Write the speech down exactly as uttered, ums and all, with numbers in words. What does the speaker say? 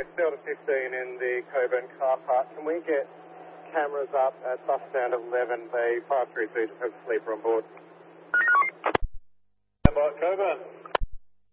it's Delta fifteen in the Coburn car park. Can we get cameras up at bus stand eleven, bay five three two, just have a sleeper on board?